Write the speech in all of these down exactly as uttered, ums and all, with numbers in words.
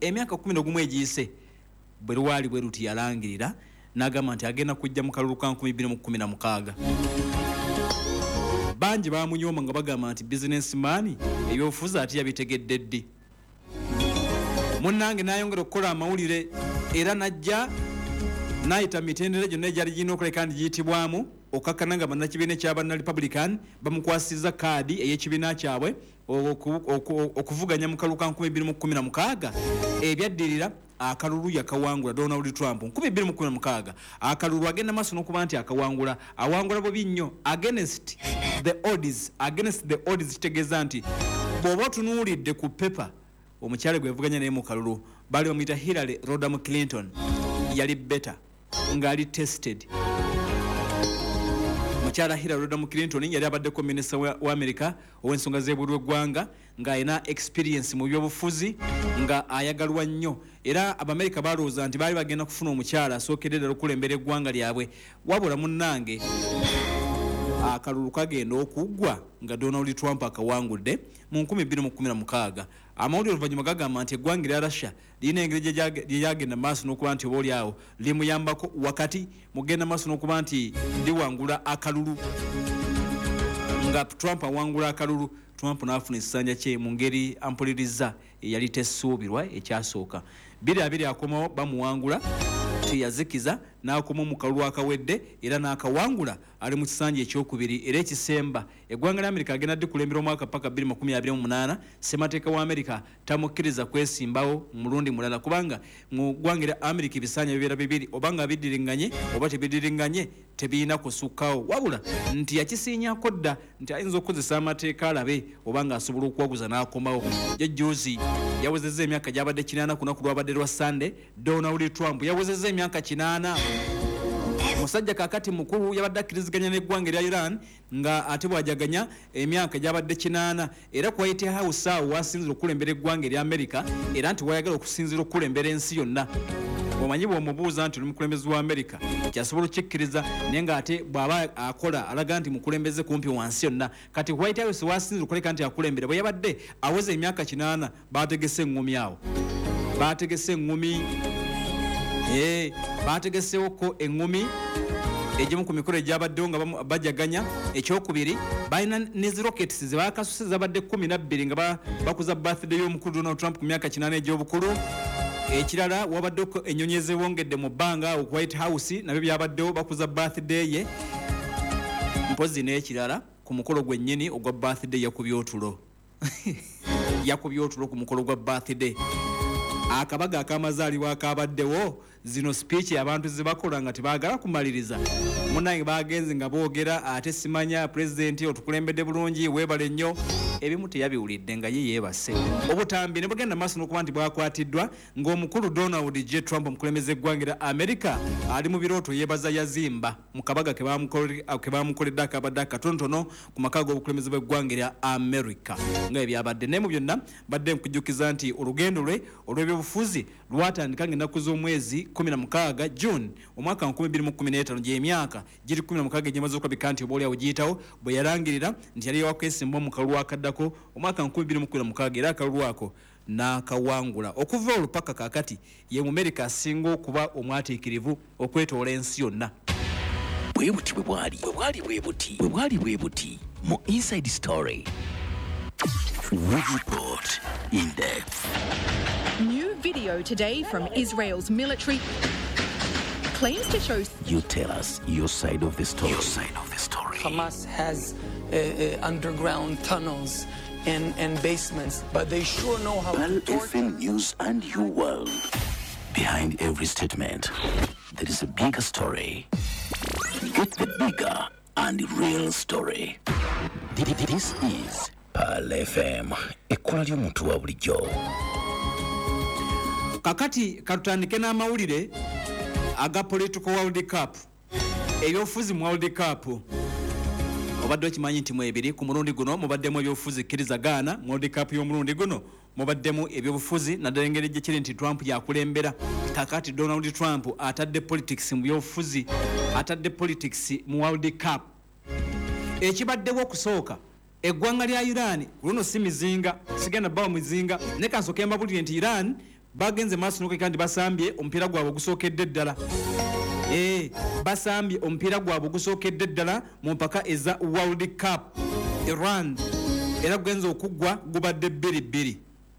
emyaka kumi na gumu egiyise bwe lwali bwe luti yalangirira n'agamba nti agenda kujja mu kalulu ka nkumi bbiri mu kkumi na mukaaga. Bangi baamunyooma nga bagamba nti businessman ebyobufuzi ate yabitegedde ddi. Munnange n'ayongera okukola amawulire era n'ajja n'ayita mitendera gyonna egyali girina okuleka kandi giyitibwamu okakkana nga bannakibiina ky'abanna Republican bamukwasizza kaadi ey'ekibiina kyabwe okuvuganya mu kalulu ka nkumi bbiri mu kkumi na mukaaga ebyaddirira akalulu yakawangula Donald Trump nkumi bbiri mu kkumi na mukaaga. Akalulu agenda maaso n'okuba nti akawangula awangula bubi nnyo against the odds against the odds kitegeeza nti bw'oba otunuulidde ku pepa omukyala gwe yavuganya naye mu kalulu bali bamuyita Hillary Rodham Clinton yali better ng'ali tested. Mukyala Hillary Rodham Clinton yali abaddeko minisita wa America ow'ensonga z'ebweru w'eggwanga ng'alina experience mu byobufuzi nga ayagalwa nnyo era Abamerika balowooza nti baali bagenda kufuna omukyala asookedde ddala okulembera eggwanga lyabwe wabula munnange akalulu kagenda okuggwa nga Donald Trump akawangudde mu nkumi bbiri mu kkumi na mukaaga. Amawulire oluvannyuma gagamba nti eggwanga erya Russia lirina engeri gye lyagenda maaso n'okuba nti obaolyawo limuyambako wakati mugenda maaso n'okuba nti liwangula akalulu nga Trump awangula akalulu Trump n'afuna ekisanja kye mu ngeri ampuliriza eyali tessuubirwa ekyasooka. Biri abiri akomawo bamuwangula teyazikiza n'akoma mu kalulu akawedde era n'akawangula ali mu kisanja ekyokubiri era ekisemba eggwanga lya Amerika agenda ddi kulembera omwaka paka bbiri mu kkumi abiri mu munaana ssemateeka wa Amerika tamukkiriza kwesimbawo mulundi mulala kubanga mu ggwanga lya Amerika ebisanja bibeera bibiri oba nga biddiringanye oba tebiddiringanye tebiina kusukkawo wabula nti yakisiinyako dda nti ayinza okukozesa amateeka alabe oba nga asobola okuwaguza n'akomawo. Jjajjuuzi yawezezza emyaka gy'abadde kinaana ku lunaku lwabadde lwa Sunday. Donald Trump yawezezza emyaka kinaana. Musajja kakati mukulu yabadde akkiriziganya n'eggwanga erya Iran nga ate bw'ajaganya emyaka gy'abadde kinaana era ku White House awo wasinzira okulembera eggwanga erya Amerika era nti wayagala okusinzira okulembera ensi yonna. Omanyi bw'omubuuza nti oli mukulembeze wa Amerika kyasobola okkikkiriza naye ng'ate bw'aba akola alaga nti mukulembeze kumpi wansi yonna. Kati White House wasinzira okuleka nti akulembera bwe yabadde aweza emyaka kinaana baategese eŋŋumi awo baategese eŋŋumi Eh, baategesewoko eŋŋumi egimu ku mikolo egyabaddewo nga bajaganya. Ekyokubiri balina ne zi rockets ze baakasuse zabadde kkumi na bbiri nga bakuza birthday y'omukulu Donald Trump ku myaka kinaana egy'obukulu. Ekirala wabaddeko ennyonyi ezewongedde mu bbanga awo ku White House nabyo byabaddewo bakuza birthday ye. Mpozi n'ekirala ku mukolo gwennyini ogwa birthday yakubye otulo yakubye otulo ku mukolo gwa birthday. Akabaga akamazaalibwa akabaddewo zino speech abantu zibakola nga tebaagala kumaliriza munnange bagenze nga boogera ate simanya president otukulembedde bulungi weebale nnyo ebimu teyabiwulidde nga ye yeebase. Obutambi ne bugenda maaso n'okuba nti bwakwatiddwa ng'omukulu Donald J. Trump omukulembeze eggwanga lya Amerika ali mu birooto yeebaza yazimba mu kabaga ke baamukoledde akabadde akatonotono ku maka g'obukulembeze bw'eggwanga lya Amerika nga ebyabadde. Naye mu byonna badde nkujjukiza nti olugendo lwe olw'ebyobufuzi lwatandika ng'ennaku z'omwezi kkumi na mukaaga June omwaka nkumi bbiri mu kkumi n'etaano gy'emyaka giri kkumi na mukaaga egyemaze okulabika nti obaolyawo giyitawo bwe yalangirira nti yali yawakwesimba mu kalulu akaddako omwaka nkumi bbiri mu kkumi na mukaaga era akalulu ako n'akawangula. Okuva olupaka kaakati ye mu Amerika asinga okuba omwatiikirivu okwetoola ensi yonna. Bwe buti bwe bwali bwe bwali bwe buti bwe bwali bwe buti mu Inside Story. We report in depth. New video today from Israel's military claims to show. You tell us your side of the story. Your side of the story. Hamas has uh, uh, underground tunnels and, and basements, but they sure know how Pal to torture. F M News and your world. Behind every statement, there is a bigger story. Get the bigger and real story. This is Pal F M. Ekkola ly'omuntu wa bulijjo. Kakati katutandike n'amawulire aga political World Cup. Ebyobufuzi mu World Cup obadde okimanyi nti mu ebiri ku mulundi guno mubaddemu ebyobufuzi kkiriza-gaana mu World Cup y'omulundi guno mubaddemu ebyobufuzi naddala engeri gye kiri nti Trump yakulembera. Kakati Donald Trump atadde politics mu byobufuzi atadde politics mu World Cup. Ekibaddewo okusooka eggwanga lya Iran luno si mizinga sigenda bawo mizinga ne kansooka embabulire nti Iran bagenze maaso n'okeka nti basambye omupiira gwabwe ogusookedde ddala eh basambye omupiira gwabwe ogusookedde ddala mu mpaka eza World Cup. Iran era gugenza okuggwa gubadde bbiri bbiri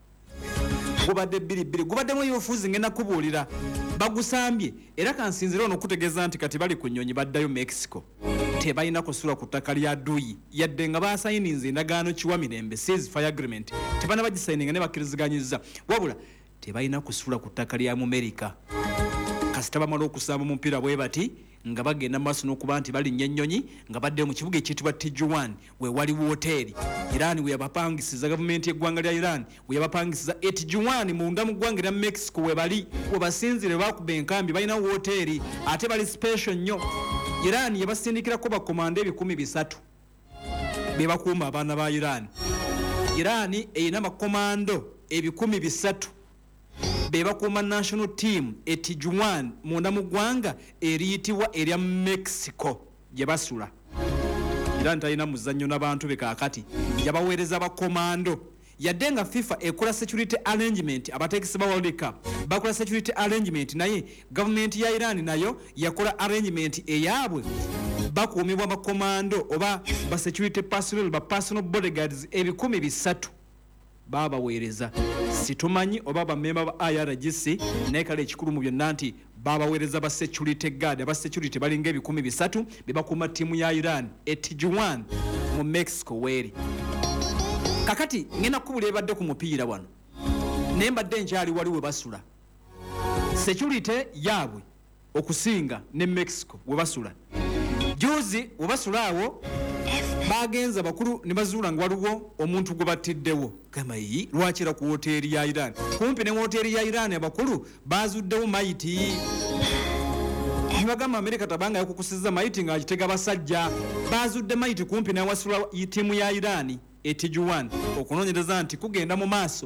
gubadde bbiri bbiri gubaddemu ebyobufuzi ngenda kubuulira bagusambye era kansinzira ono okutegeeza nti kati bali ku nnyonyi baddayo Mexico tebalina kusula ku ttaka lya Dui yadde nga basayininze endagaano kiwa mirembe ceasefire agreement tebana bagisayininga ne bakkiriziganyizza wabula tebalina kusula ku ttaka lya Amerika kasita bamala okusamba mu mupiira bwe bati nga bagenda maaso n'okuba nti balinnya ennyonyi nga badde mu kibuga ekiyitibwa Tijuana we waliwo hoteri Iran we yabapangisiza gavumenti y'eggwanga lya Iran we yabapangisiza Tijuana munda mu ggwanga lya Mexico we bali we basinzire bakuba enkambi balina hoteri ate bali special nnyo. Iran yabasindikirako bakomanda ebikumi bisatu be bakuuma abaana ba Iran. Iran eyina makomando ebikumi bisatu be bakuuma national team etijuan munda mu ggwanga eriyitibwa erya Mexico gye basula. Iran talina muzannyo n'abantu be kaakati yabaweereza bakomando yadde nga FIFA ekola security arrangement abateekisi ba World Cup bakola security arrangement naye government ya Iran nayo yakola arrangement eyaabwe bakuumibwa bakomando oba ba security personnel ba personal bodyguards ebikumi bisatu babaweereza situmanyi oba bamemba ba I R G C naye kale ekikulu mu byonna nti babaweereza ba security guard aba security balinga ebikumi bisatu be bakuuma ttiimu ya Iran etijuan mu Mexico weeri. Kakati ngena kubula ebadde ku mupiira wano naye mbadde nkyali wali we basula security yaabwe okusinga ne Mexico we basula juzi we basula awo bagenza bakulu ne bazuula nga waliwo omuntu gwe battiddewo gamba yi lwakira ku hoteri ya Iran kumpi ne hoteri ya Iran abakulu bazuddewo mayiti bagamba Amerika tabanga yakukusiza mayiti nga agitega basajja bazudde mayiti kumpi ne wasula tiimu ya Iran etijuan okunoonyereza nti kugenda mu maaso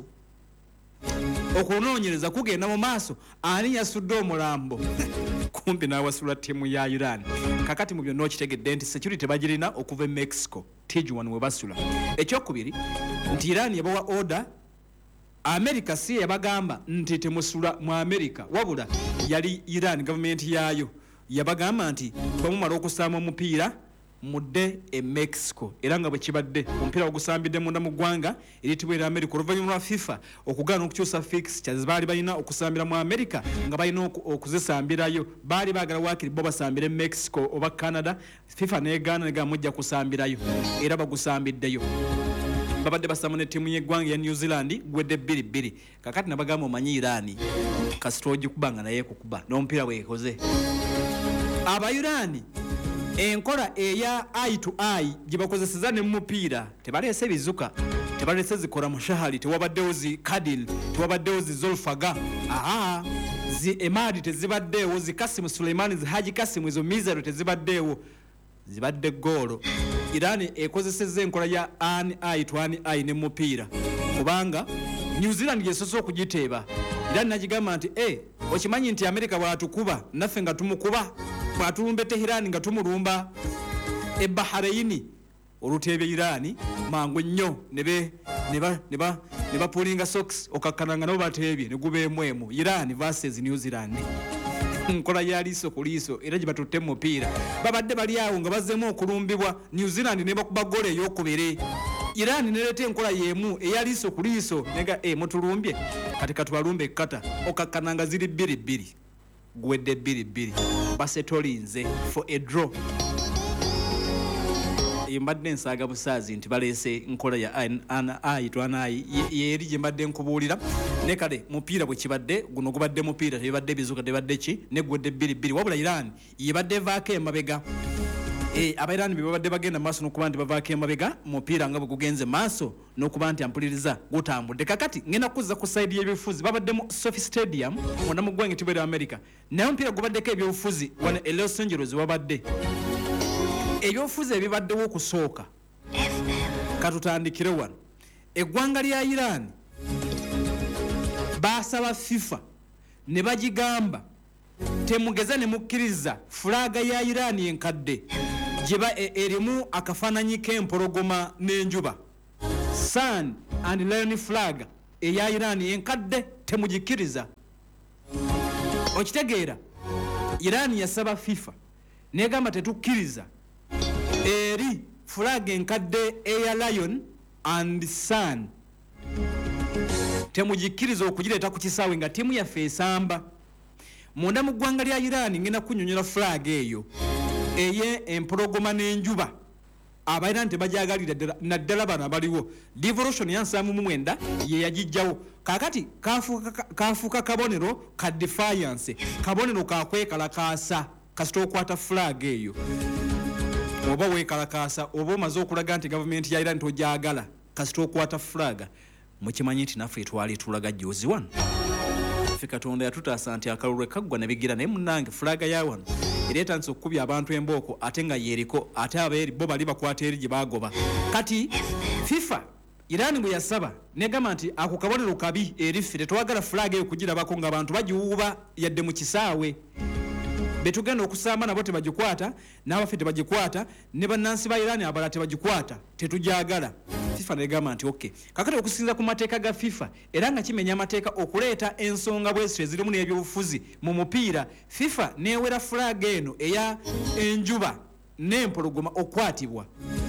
okunoonyereza kugenda mu maaso ani yasudde omulambo kumpi n'awasula ttiimu ya Iran. Kakati mu byonna okitegedde nti security bagirina okuva e Mexico Tijuana we basula. Ekyokubiri nti Iran yabawa order America si yabagamba nti temusula mu America wabula yali Iran government yayo yabagamba nti bamumala okusamba omupiira mudde e Mexico era nga bwe kibadde omupiira ogusambidde munda mu ggwanga eritibwa era America oluvannyuma lwa FIFA okugaana okukyusa fixtures baali balina okusambira mu America nga balina okuzisambirayo baali baagala waakiri bo basambire Mexico oba Canada FIFA neegaana ne gamba mujja kusambirayo era bagusambiddeyo babadde basamba ne ttiimu y'eggwanga ya New Zealand gwedde bbiri bbiri kakati nabagamba omanyi Iran kasita ogikubanga naye kukuba n'omupiira bwekoze aba Iran enkola eya eye to eye gye bakozeseza ne mupiira tebaleese bizuka tebaleese zikola mushahali tewabaddewo zi kadil tewabaddewo zi zolfaga aha zi emadi tezibaddeewo zi Kasimu Suleimani zi Haji Kasimu ezo mizero tezibaddeewo zibadde goolo. Iran ekozeseza enkola ya an eye to an eye ne mupiira kubanga New Zealand yesoso okugiteeba Iran nagigamba nti eh okimanyi nti America bwatukuba naffe nga tumukuba bwatulumba Tehran nga tumulumba e Bahrain olutebe Iran mangu nnyo nebe neba neba neba pulinga socks okakkananga nabo batebye ne gubeemwemu Iran versus New Zealand nkola ya liso kuliso era gibatutte mupiira babadde bali awo nga bazzemu okulumbibwa New Zealand ne bakuba gole ey'okubiri Iran nelete enkola yemu eya liso kuliso nega e mutulumbye kati katwalumbe kata okakkananga ziri bbiri bbiri gwedde bbiri bbiri basetolinze for a draw. Mbadde nsaaga busaazi nti baleese nkola ya eye to eye yeri gye mbadde nkubuulira ne kale mupiira bwe kibadde guno gubadde mupiira tebadde bizuka tebadde ki ne gwedde bbiri bbiri wabula Iran yebadde vaako emabega eh aba Iran bibadde bagenda maaso n'okuba nti bavaako emabega mupiira nga bwe gugenze maaso n'okuba nti ampuliriza gutambudde kakati ngenda kuzza ku side y'ebyobufuzi babadde mu Sophie Stadium munda mu ggwanga etibwa America naye omupiira gubaddeko ebyobufuzi wano e Los Angeles wabadde ebyobufuzi ebibaddewo okusooka katutandikire wano eggwanga lya Iran basaba FIFA ne bagigamba temugeza ne mukkiriza fulaga ya Iran enkadde jiba erimu akafananyi k'empologoma n'enjuba sun and lion flag eya Iran enkadde temugikiriza. Okitegeera Iran yasaba FIFA negamba tetukkiriza eri flag enkadde eya Lion and Sun temugikiriza okugireeta ku kisaawe nga tiimu yaffe esamba. Munda mu ggwanga lya Iran ngenda kunnyonnyola flag eyo eye empologoma n'enjuba Abairani tebajagalira naddala bano abaliwo. Devolution ya nsamu mu mwenda ye yagijjawo. Kakati kafuuka kafuuka kabonero ka defiance, kabonero ka kwekalakaasa kasita okwata flag eyo. Oba weekalakaasa oba omaze okulaga nti gavumenti ya Iran tojagala kasita okwata flag, mukimanyi nti naffe twali tulaga jozi wano. Ffe Katonda yatutaasa nti akalulu kaggwa ne bigira naye munnange flag ya wano ereeta nti okubya abantu embooko ate nga yeriko ate abeeri bo bali bakwata eri gye bagoba. Kati FIFA Iran bwe yasaba negamba nti ako kabonero kabi eri ffe tetwagala flag eyo kugirabako ng'abantu bagiwuuba yadde mu kisaawe. Betugenda okusamba nabo tebagikwata n'abaffe tebagikwata ne bannansi ba Iran abala tebagikwata tetujagala. FIFA negamba nti okay. Kakati okusinza ku mateeka ga FIFA era nga kimenya amateeka okuleeta ensonga bwesire zirimu n'ebyobufuzi mu mupiira, FIFA neewera flag eno eya enjuba n'empologoma okwatibwa.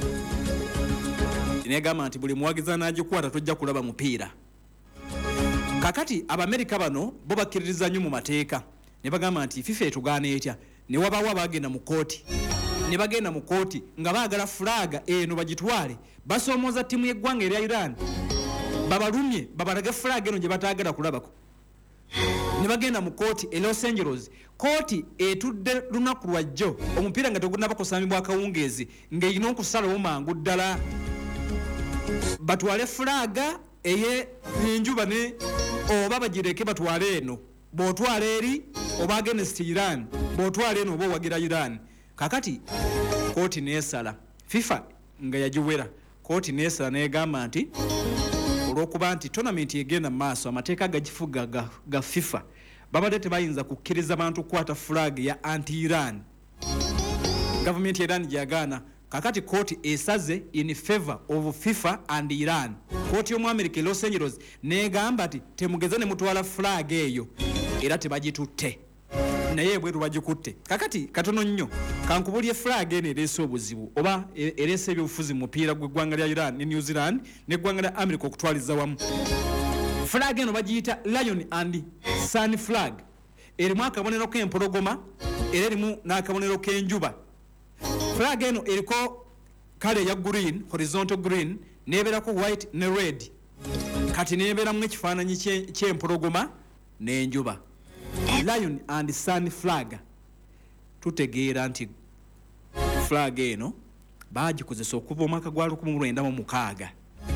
Negamba nti buli muwagiza n'agikwata tojja kulaba mupiira. Kakati Abamerika bano bo bakkiririza nnyo mu mateeka ne bagamba nti FIFA etugaana etya, ne wabawo abagenda mu kooti ne bagenda mu kooti nga baagala flag eno bagitwale basoomoza ttiimu y'eggwanga erya Iran babalumye babalage flag eno gye bataagala kulabako. Ne bagenda mu kooti e Los Angeles, kooti etudde lunaku lwajjo omupiira nga tegunnaba kusambibwa akawungeezi ng'erina okusalawo mangu ddala batwale flag eye enjuba ne oba bagireke batwale eno bw'otwala eri oba against Iran bw'otwala eno oba owagira Iran. Kakati kooti neesala FIFA nga yagiwera kooti neesala negamba nti olw'okuba nti tournament egenda mu maaso amateeka gagifuga ga, ga FIFA babadde tebayinza kukkiriza bantu kukwata flag ya anti-Iran. Gavumenti ya Iran gyagaana. Kakati kooti esaze in favor of FIFA and Iran. Kooti y'omu America Los Angeles negamba nti temugeza ne mutwala flag eyo era tebagitutte naye bwe tubagikutte. Kakati katono nnyo kankubulye flag eno ereese obuzibu oba ereese ebyobufuzi mu mupiira gw'eggwanga lya Iran ne New Zealand n'eggwanga lya America okutwaliza wamu. Flag eno bagiyita Lion and Sun flag. Erimu akabonero k'empologoma era erimu n'akabonero k'enjuba. Flag eno eriko kale ya green, horizontal green, nebeerako white ne red. Kati nebeeramu ekifaananyi ky'empologoma n'enjuba. Lion and Sun flag. Tutegeera nti flag eno baagikozesa okuva omwaka gwa lukumi mu lwenda mu mukaaga.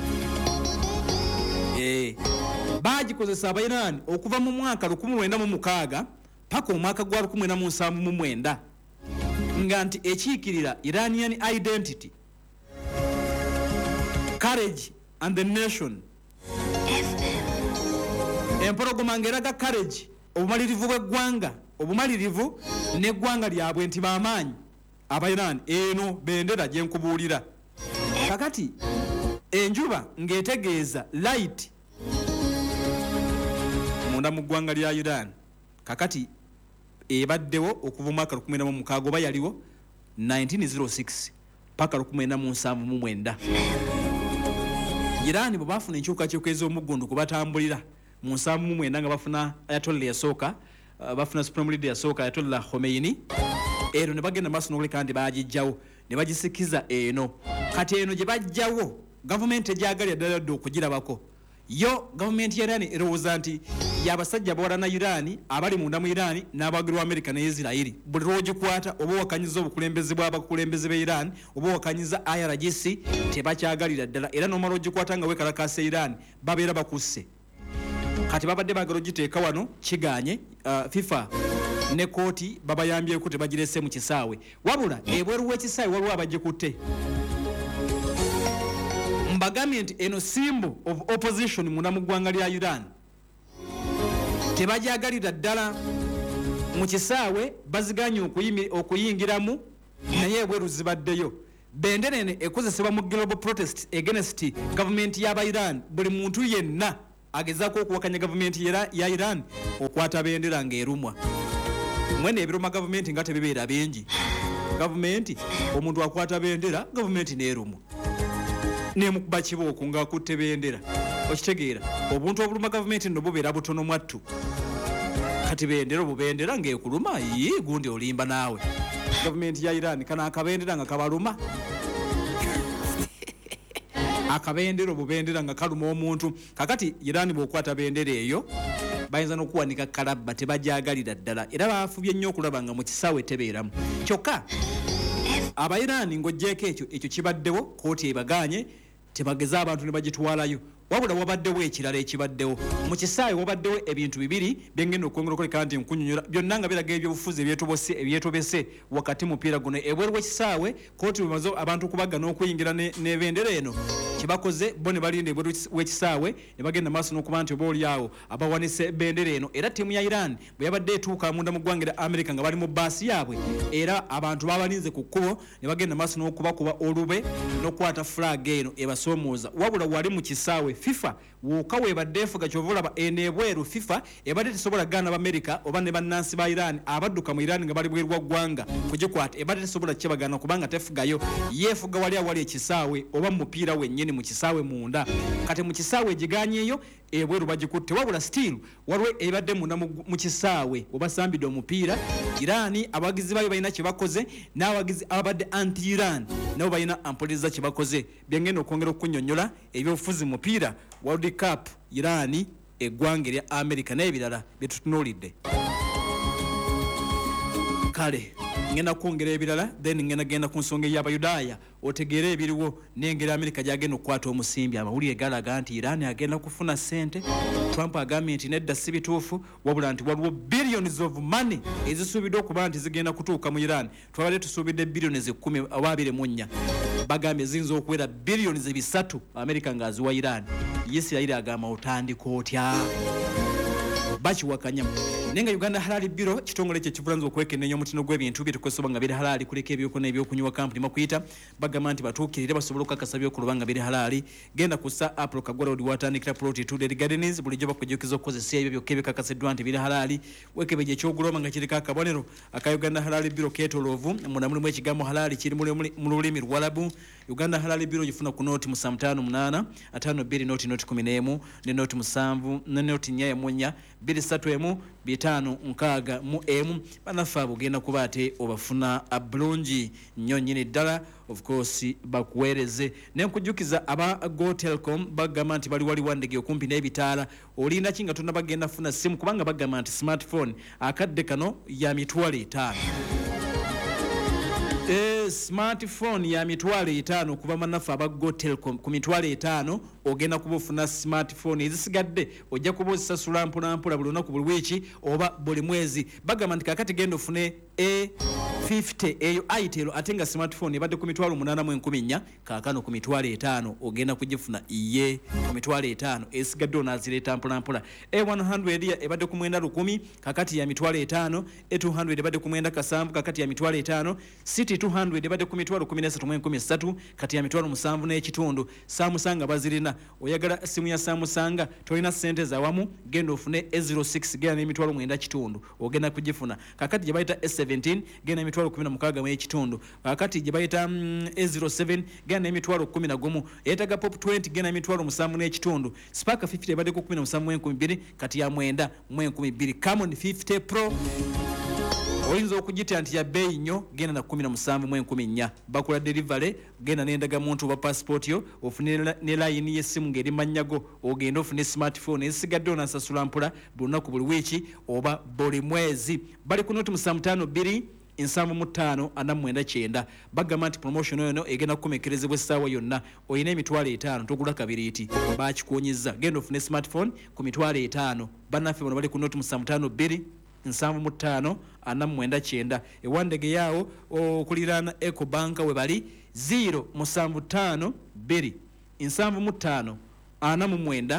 Eh, baagikozesa Abairani okuva mu mwaka lukumi mu lwenda mu mukaaga paka omwaka gwa lukumi na mu nsanvu mu mwenda. Nga nti ekiikirira Iranian identity, courage and the nation. Empologoma ngeraga courage obumalirivu bw'eggwanga obumalirivu n'eggwanga lyabwe nti bamaanyi Abairani eno bendera gye nkubuulira. Kakati enjuba ng'etegeeza light munda mu ggwanga lya Iran. Kakati ebaddewo okuva mu mwaka lukumi na mu mukaaga oba yaliwo nineteen oh six paka lukumi na mu nsanvu mu mwenda. Iran bwe baafuna enkyukakyuka ez'omuggundu ku batambulira mu nsanvu mu mwenda nga bafuna Ayatollah yasooka uh, bafuna Supreme Leader yasooka Ayatollah Khomeini. Ero ne bagenda maaso n'okuleka nti baagijjawo ne bagisikiza eno. Kati eno gye bajjawo gavumenti egyagalya ddala dda okugirabako. Yo gavumenti ya Iran erowooza nti y'abasajja bawalana Iran abali munda mu Iran n'abagirwa America ne Israeli. Buli lw'ogikwata oba wakanyiza obukulembeze bw'abakulembeze b'e Iran oba wakanyiza I R G C tebakyagalira ddala era n'omala ogikwata nga weekalakaasa Iran babeera bakusse. Kati babadde baagala ogiteeka wano kiganye uh, FIFA ne kooti babayambyeko tebagirese mu kisaawe wabula ebweru w'ekisaawe waliwo abagikutte. Mbagambye nti eno symbol of opposition munda mu ggwanga lya Iran tebagyagalira ddala mu kisaawe baziganye okuyingiramu naye ebweru zibaddeyo. Bendera eno ekozesebwa mu global protest against gavumenti y'Aba Iran. Buli muntu yenna agezaako okuwakanya gavumenti ya Iran okwata bendera ng'erumwa. Mwene ebiruma gavumenti nga tebibeera bingi. Gavumenti omuntu akwata bendera gavumenti n'erumwa. Nemukuba kibooko ng'akutte bendera. Okitegeera obuntu obuluma gavumenti nno bubeera butono mwattu. Kati bendera obubendera ng'ekuluma yii gundi olimba naawe. Gavumenti ya Iran kana akabendera nga kabaluma. Akabendera obubendera nga kaluma omuntu. Kakati Iran bw'okwata bendera eyo bayinza n'okuwanika kalabba tebajagalira ddala era baafubye nnyo okulaba nga mu kisaawe tebeeramu. Kyokka Abayirani ng'oggyeko ekyo ekyo kibaddewo kooti ebaganye tebageza abantu ne bagitwalayo. Wabula wabaddewo ekirala ekibaddewo mu kisaawe wabaddewo ebintu bibiri byengenda okwongera okuleka nti nkunyonyola byonna nga biraga ebyobufuzi ebyetobose ebyetobese wakati mupiira guno ebweru w'ekisaawe kooti bwemaze abantu kubaga n'okuyingira n'ebendera eno kibakoze bo ne balinda ebweru w'ekisaawe ne bagenda maaso n'okuba nti oba oliawo abawanise ebendera eno era ttiimu ya Iran bwe yabadde etuuka munda mu ggwanga lya America nga bali mu baasi yaabwe era abantu babalinze ku kkubo ne bagenda maaso n'okubakuba olube n'okwata flag eno ebasoomooza wabula wali mu kisaawe FIFA woka webadde efuga kyovulaba enebweru FIFA ebadde tesobola gana ba America oba ne bannansi ba Iran abadduka mu Iran nga bali bwerwa ggwanga kugikwata ebadde tesobola kyebagana kubanga tefugayo yefuga wali awali ekisaawe oba mupiira wennyini mu kisaawe munda kati mu kisaawe giganyeyo ebweru bagikutte wabula still waliwo ebadde munda mu kisaawe obasambidde omupiira Iran abagizi bayo balina kyebakoze n'abagizi abadde anti Iran nabo balina ampoliza kyebakoze byengenda okwongera okunyonyola ebyobufuzi mupiira World Cup Iran eggwanga lya America n'ebirala byetutunuulidde kale ngenda kwongera ebirala then ngenda genda ku nsonga y'Abayudaaya otegeere ebiriwo n'engeri America gyagenda okukwata omusimbi amawulire galaga nti Iran agenda kufuna ssente Trump agambye nti nedda si bituufu wabula nti waliwo billions of money ezisuubiddwa okuba nti zigenda kutuuka mu Iran twabadde tusuubidde billions ekkumi oba abiri mu nnya bagambye ziyinza okuwera billions bisatu America ng'aziwa Iran Isirayiri agamba otandika otya bakiwakanya nenga Uganda Halali Bureau kitongole kye kivulanza okwekenneenya omutino gw'ebintu bitukozesa nga biri halali kuleka ebyokona ebyokunywa kampuni makuyita bagamba nti batuukirire basobola okukakasa by'okuluba nga biri halali genda kussa April Kagwala odi watandikira plot two Dead Gardens bulijjo bakujukiza okukozesa ebyo byokka ebikakaseddwa nti biri halali wekebeje ekyoguloma nga kiriko akabonero aka Uganda Halali Bureau ketolovu munda mulimu ekigambo halali kiri mu lulimi Lwarabu Uganda Halali Bureau gifuna ku noti musamutano munana atano bbiri noti noti kumi n'emu ne noti musanvu ne noti nnya emunya bbiri ssatu emu bitano nkaaga mu emu banafa bugenda kuba ate obafuna abulungi nnyo nnyini ddala of course bakuweereze nenkujukiza aba Go Telecom bagamba nti bali wali wandege okumpi n'ebitaala olinda kinga tonna bagenda funa simu kubanga bagamba nti smartphone akadde kano ya mitwalo etaano E smartphone ya mitwalo etaano kuba manafa aba Go Telecom ku mitwalo etaano ogenda kuba ofuna smartphone ezisigadde ojja kuba osasula mpula mpula buli lunaku buli wiiki oba buli mwezi bagamba nti kakati genda ofune A fifty eyo aitelo ate nga smartphone ebadde ku mitwalo munana mu enkumi nnya kaakano ku mitwalo etaano ogenda kugifuna iye ku mitwalo etaano esigadde onaazireeta mpula mpula A one hundred ebadde ku mwenda lukumi kakati ya mitwalo etaano A two hundred ebadde ku mwenda kasanvu kakati ya mitwalo etaano City two hundred ebadde ku mitwalo kumi n'esatu mu enkumi ssatu kati ya mitwalo musanvu n'ekitundu Samusanga bazirina oyagala simu ya Samusanga tolina ssente zawamu genda ofune A zero six genda n'emitwalo mwenda kitundu ogenda kugifuna kakati gye bayita A seventeen genda emitwalo kumi na mukaaga mu ekitundu kakati gye bayita mm, A zero seven genda emitwalo kumi na gumu eetaga Pop twenty genda emitwalo musanvu n'ekitundu Spark fifty ebadde ku kumi na musanvu mu enkumi bbiri kati ya mwenda mu enkumi bbiri Camon fifty Pro oyinza okugita nti ya bbeeyi nnyo genda na kumi na musanvu mu enkumi nnya bakola delivery genda n'endagamuntu oba passport yo ofune ne layini y'essimu ng'eri mannyago ogenda ofune smartphone ezisigadde onasasula mpula buli lunaku buli wiiki oba buli mwezi bali ku noti musamutano bbiri ensanvu mu ttaano ana mwenda kyenda bagamba nti promotion eno egenda kukomekerezebwa essaawa yonna olina emitwalo etaano togula kabiriiti bakikuunyizza genda ofune smartphone ku mitwalo etaano bannaffe bono bali ku noti musamutano bbiri nsanvu mu ttaano ana mwenda kyenda ewandege yaawo okuliraana Eco Bank we bali zero musanvu ttaano bbiri nsanvu mu ttaano ana mu mwenda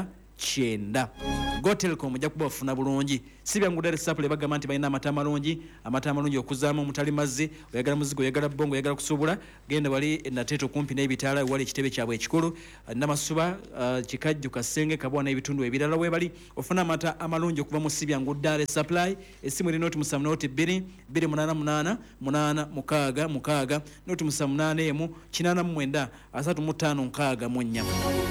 kyenda. Go Telecom ojja kuba ofuna bulungi. Si byangu Dar es Salaam bagamba nti balina amata amalungi, amata amalungi okuzaamu omutali mazzi, oyagala muzigo, oyagala bongo, oyagala kusuubula, genda wali nateto kumpi n'ebitaala wali ekitebe kyabwe ekikulu, Namasuba, uh, Kikajju, Kasenge, Kabwa n'ebitundu ebirala we bali ofuna amata amalungi okuva mu si byangu Dar Supply. Essimu erina noti musanvu noti bbiri, bbiri munaana munaana, munaana mukaaga, mukaaga, noti musanvu munaana emu, kinaana mu mwenda, asatu mu ttaano nkaaga mu nnya.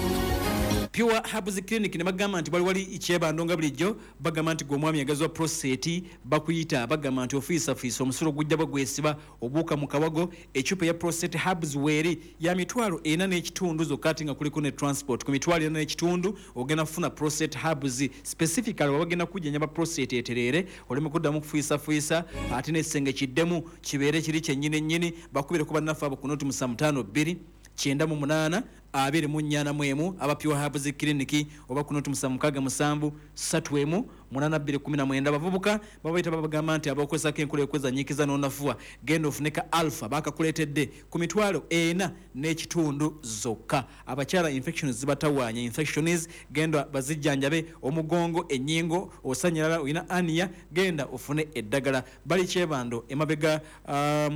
Pure Herbs Clinic ne bagamba nti bali wali ikyebando nga bulijjo, bagamba nti gwe omwami yagazwa prostate, bakuyita bagamba nti ofiisa fiisa omusulo gujja bagwesiba obuuka mu kawago. Ekyupa ya prostate Herbs weeri ya mitwalo ena n'ekitundu zokka ate nga kuliko ne transport. Ku mitwalo ena n'ekitundu ogenda kufuna prostate Herbs specifically wabagenda kujjanjaba prostate etereere, oleme kuddamu kufiisa fiisa ate n'ekisenge kiddemu kibeere kiri kyennyini nnyini. Bakubire ku bannaffe abo ku noti musanvu ttaano bbiri kyenda mu munaana abiri mu nnya mu emu aba Pure Herbs Clinic, oba ku noti musanvu mukaaga musanvu ssatu emu munaana bbiri kumi na mwenda. Abavubuka babayita babagamba nti abakozesako enkola y'okwezanyiikiza n'onafuwa genda ofune ka Alpha bakakuleetedde ku mitwalo ena n'ekitundu zokka. Abakyala infections zibatawaanya, infections genda bazijjanjabe, omugongo, ennyingo, osanyalala, olina ania, genda ofune eddagala. Bali kyebando emabega um,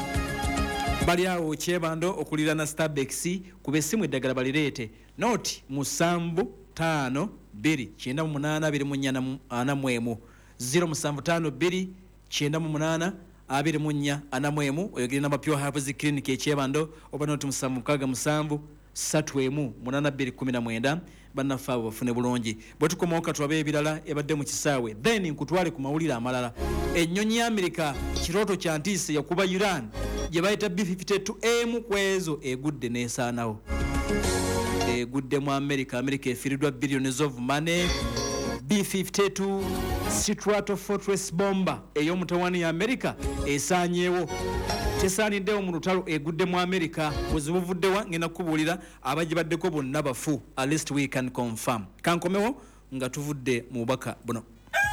bali awo kyebando okulira na Starbex ku bessimu eddagala balireete noti musanvu ttaano bbiri kyenda mu munaana abiri mu nnya ana mu emu zero musanvu ttaano bbiri kyenda mu munaana abiri mu nnya ana mu emu. Oyogere namba Pure Herbs Clinic ekyebando oba noti musanvu mukaaga musanvu ssatu emu munaana bbiri kumi na mwenda. Bannaffe abo bafune bulungi. Bwe tukomawo tulabe ebirala ebadde mu kisaawe, then nkutwale ku mawulire amalala. Ennyonyi ya Amerika kirooto kya ntiisa yakuba Iran gye bayita B fifty-two emu ku ezo egudde n'esaanawo. Egudde mu Amerika. Amerika efiiriddwa billions of money. B fifty-two Stratofortress bomba ey'omutawani ya Amerika esaanyeewo. Tesaaniddewo mu lutalo, egudde mu Amerika. Buzibu buvuddewa ngenda kubuulira abagibaddeko bonna bafu. At least we can confirm. Kankomewo nga tuvudde mu bubaka buno.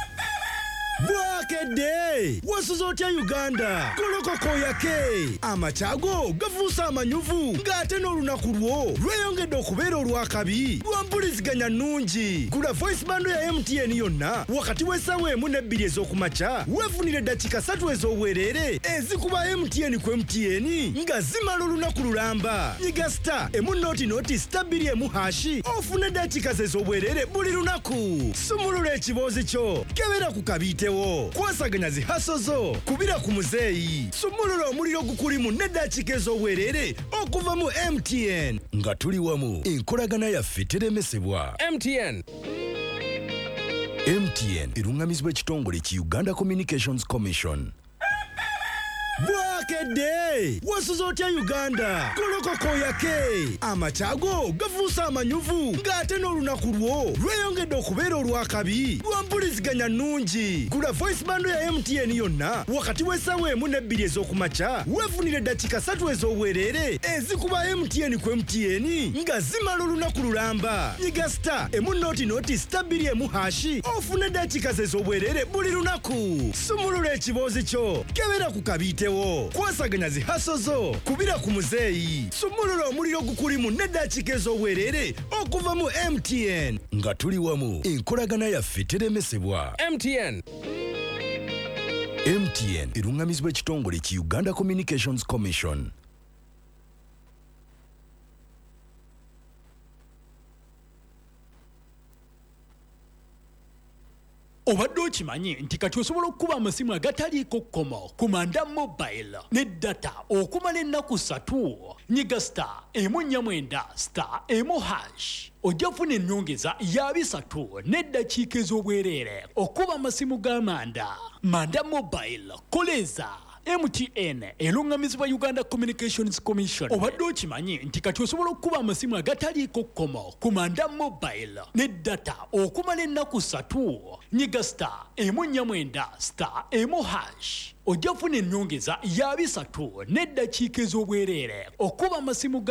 Bwakedde wasuza otya Uganda kolokoko yake amachago gafuusa amanyuvu ng'ate n'olunaku lwo lweyongedde okubeera olwakabi lwampuliziganya nnungi. Gula voice bando ya M T N yonna wakati w'essaawa emu n'ebbiri ez'okumakya weefunire eddakiika ssatu ez'obwereere ezikuba M T N ku M T N nga zimala olunaku lulamba. Nyiga star emu nooti nooti star bbiri emu hashi ofune eddakiika ze ez'obwereere buli lunaku. Sumulula ekiboozi kyo kebera ku kabiite kwasaganya zihaso zo kubira ku muzeeyi. Sumulula omuliro gukulimu n'eddakiika ez'obwereere okuva mu M T N nga tuli wamu enkolagana yaffe teremesebwa. M T N M T N erungamizibwa ekitongole ki Uganda Communications Commission. Bwakedde wasuza otya Uganda kolokoko yake amachago gafuusa amanyuvu ng'ate n'olunaku lwo lweyongedde okubeera olwakabi lwampuliziganya nnungi. Gula voice bando ya M T N yonna wakati w'essaawa emu n'ebbiri ez'okumakya weefunire eddakiika ssatu ez'obwereere ezikuba M T N ku M T N nga zimala olunaku lulamba. Nyiga star emu nooti nooti star bbiri emu hashi ofune eddakiika ze ez'obwereere buli lunaku. Sumulula ekiboozi kyo kebera ku kabiite kwasaganya zihaso zo kubira ku muzeeyi. Sumulula omuliro gukulimu n'eddakiika ez'obwereere okuva mu M T N nga tuli wamu enkolagana yaffe teremesebwa. M T N M T N erungamizibwa ekitongole ki Uganda Communications Commission. Obadde okimanyi nti kati osobola okukuba amasimu agataliiko kkomo ku Manda Mobile ne data okumala ennaku ssatu. Nyiga star emu nnya mwenda star emu hash ojja kufuna ennyongeza ya bisatu n'eddakiika ez'obwereere okuba amasimu ga Manda. Manda Mobile koleza M T N erungamizibwa Uganda Communications Commission. Obadde okimanyi nti kati osobola okukuba amasimu agataliiko kkomo ku Manda Mobile ne data okumala ennaku ssatu. Nyiga star emu nnya mwenda star emu hash ojja kufuna ennyongeza ya bisatu n'eddakiika ez'obwereere okuba amasimu